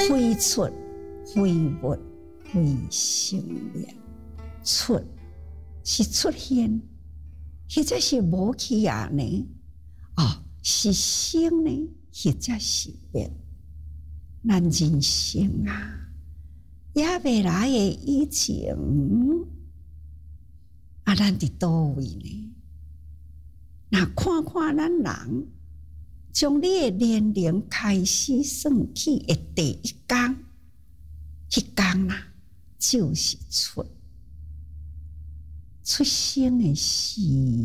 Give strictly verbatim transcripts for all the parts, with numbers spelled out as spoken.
非出非没非生灭，出是出现，或者是无去啊呢？哦，是生呢，或者是灭。咱人生啊，也未来的以前，啊，咱伫倒位呢？那看看咱人，从你的年龄开始算起的第一天，迄天啦，就是出出生的时。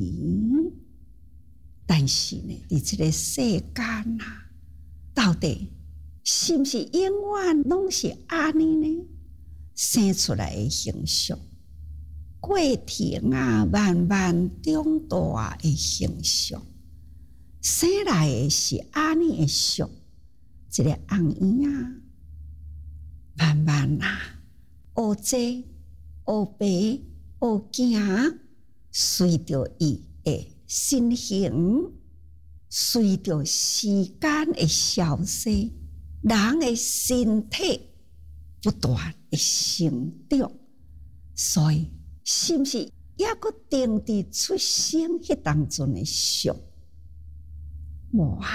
但是呢，伫这个世间啊，到底是不是永远拢是安尼呢？生出来的形象，过程啊，慢慢长大的形象，生来的是安尼的相，一个红婴啊，慢慢啊，学坐、学爬、学行，随着伊的身形，随着时间的消逝，人的身体不断的成长，所以是不是也阁定伫出生迄当中的相？哇！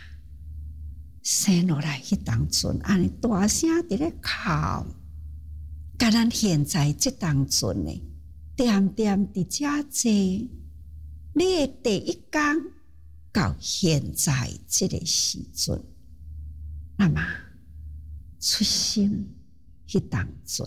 生落来迄当中，安尼大声伫咧哭，甲咱现在即当中呢，点点伫遮坐，你的第一天到现在即个时阵，那么出生迄当中，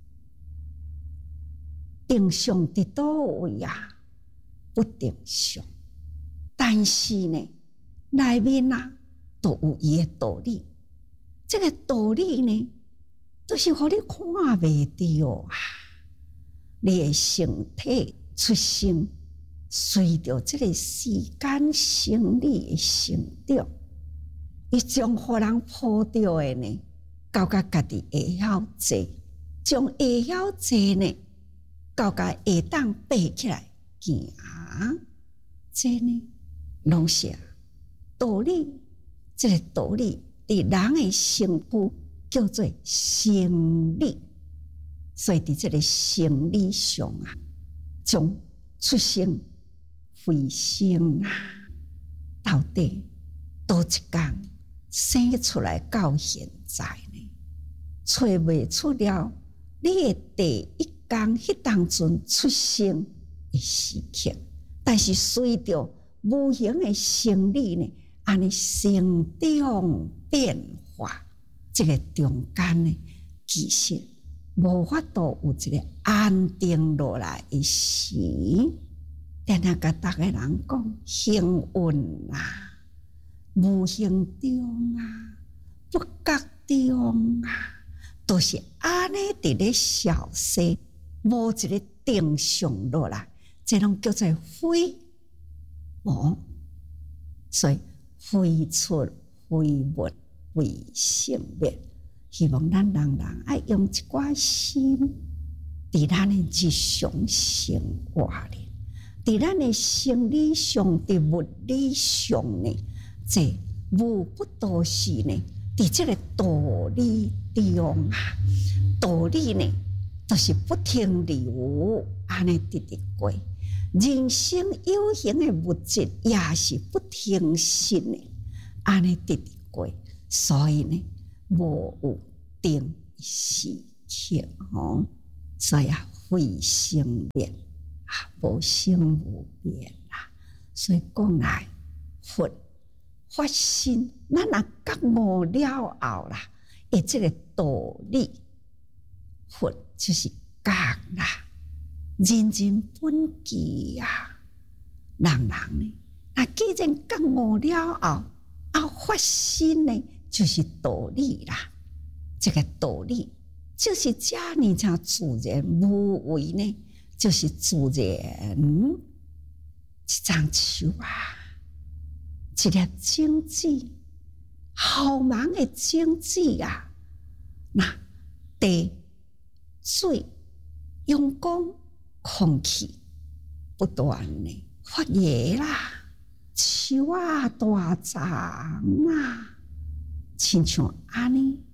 定常伫倒位啊？不定常，但是呢，内面啊，都有伊的道理。这个道理呢，都是互你看袂到啊！你的身体出生，随着这个时间生理的成长，伊将互人抱着的呢，到甲家己会晓坐，将会晓坐呢，到甲会当爬起来行，这呢，拢是道理。这个道理伫人的身躯叫做生理，所以伫这个生理上啊，从出生、飞升啊，到底多一天生出来到现在呢，找袂出了你的第一天迄当阵出生的时刻，但是随着无形的生理呢，安尼成长变化，这个中间呢，其实无法度有一个安定落来的时。定定甲逐个人讲，幸运啊，无形中啊，不觉中啊，都是安尼伫咧消失，无一个定常落来，这拢叫做非无。所以非出非没非生灭，希望咱人人爱用一寡心，伫咱的日常生活里，伫咱的生理上、伫物理上呢，这无不都是呢，伫这个道理中啊，道理呢，都是不停留，安尼直直过。人生有形的物质也是不停息的，安尼直直过，所以呢，无有定时刻吼，所以啊，非生灭啊，无生无灭啦。所以讲来，佛发心，咱若觉悟了后啦，诶，这个道理，佛就是觉啦。人人本具啊，人人呢，那既然觉悟了后，啊发心呢，就是道理啦。这个道理就是遮尔像自然，无为呢，就是自然。一张树啊，一粒种子，浩茫的种子啊，那地、水、阳光、空气不断的发芽啦，树啊大长啊，亲像安尼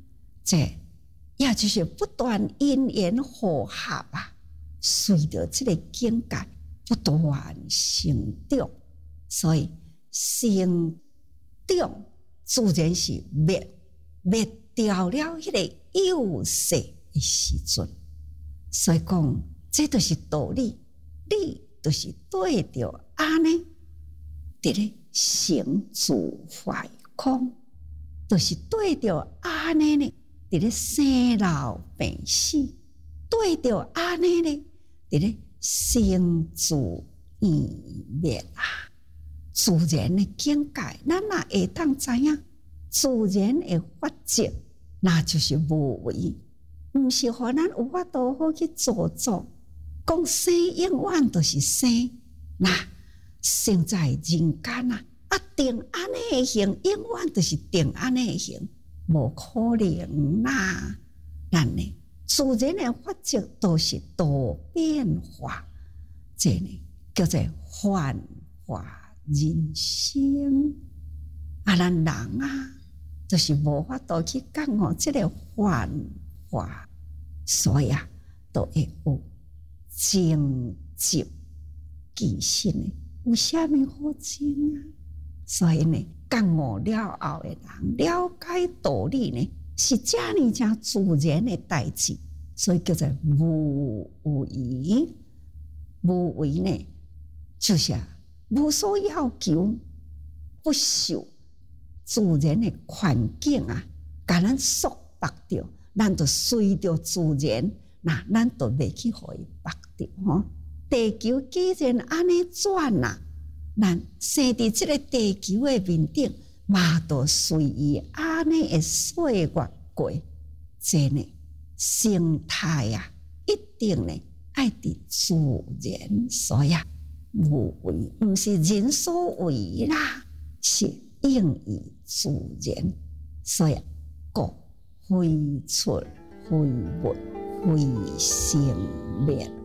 这也就是不断因缘和合啊，随着这个境界不断成长，所以成长自然是灭灭掉了迄个有色的时阵。所以讲，这就是道理，理就是对着安尼，伫咧成住坏空，就是对着安尼呢，伫咧生老病死，对着安尼呢，伫咧生住异灭啊。自然的境界，咱若会当知影自然的法则，那就是无为。毋是互咱有法度好去做作，讲生永远都是生，那生在人间啊，啊定安尼的行，永远都是定安尼的行，无可能啦。咱呢，自然的法则都是多变化，这呢叫做幻化人生。啊，咱人啊，就是无法度去讲哦，这个幻化。所以啊，都会有争执。其实呢，有啥物好争啊？所以呢，觉悟了后的人，了解道理呢，是这呢正自然的代志，所以叫做无为。无为呢，就是无所要求，不受自然的环境啊，甲咱束缚着。咱就随着自然，那咱就袂去互伊绑着吼。地球既然安尼转啊，咱生伫即个地球的面顶，嘛就随伊安尼的岁月过。这呢，生态啊，一定呢爱伫自然，所以啊，无为毋是人所为啦，是应于自然，所以故。非出非没，非生灭。